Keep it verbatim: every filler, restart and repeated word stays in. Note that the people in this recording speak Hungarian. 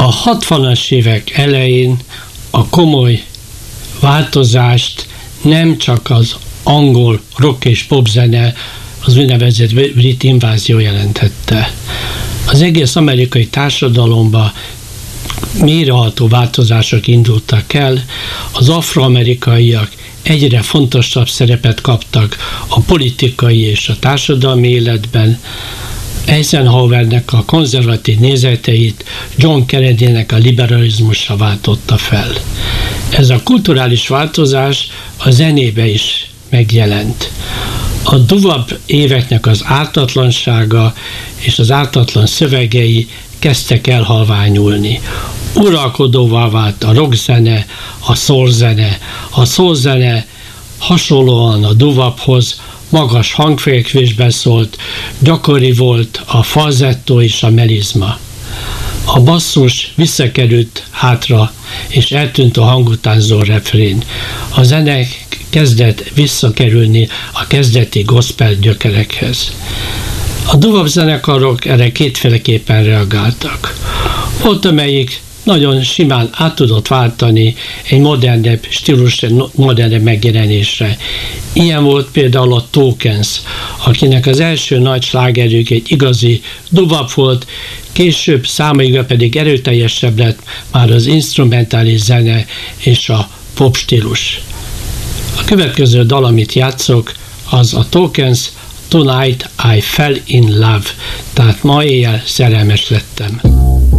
hatvanas évek elején a komoly változást nem csak az angol rock és popzene, az úgynevezett brit invázió jelentette. Az egész amerikai társadalomba mélyreható változások indultak el, az afroamerikaiak egyre fontosabb szerepet kaptak a politikai és a társadalmi életben, Eisenhowernek a konzervatív nézeteit John Kennedynek a liberalizmusra váltotta fel. Ez a kulturális változás a zenébe is megjelent. A doo-wop éveknek az ártatlansága és az ártatlan szövegei kezdtek elhalványulni. Uralkodóvá vált a rockzene, a soulzene. A soulzene hasonlóan a doo-wophoz magas hangfekvésben szólt, gyakori volt a falzettó és a melizma. A basszus visszakerült hátra, és eltűnt a hangutánzó refrén. A zene kezdett visszakerülni a kezdeti gospel gyökerekhez. A doo-wop zenekarok erre kétféleképpen reagáltak. Volt, amelyik nagyon simán át tudott váltani egy modernebb stílusra, modernebb megjelenésre. Ilyen volt például a Tokens, akinek az első nagy slágerük egy igazi doo-wop volt, később számaikra pedig erőteljesebb lett már az instrumentális zene és a pop stílus. A következő dal, amit játszok, az a Tokens, Tonight I Fell in Love, tehát ma éjjel szerelmes lettem.